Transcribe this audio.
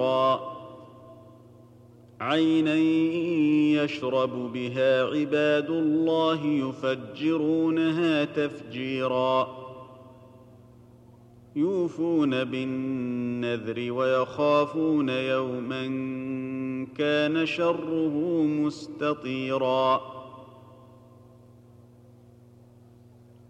عينا يشرب بها عباد الله يفجرونها تفجيرا يوفون بالنذر ويخافون يوما كان شره مستطيرا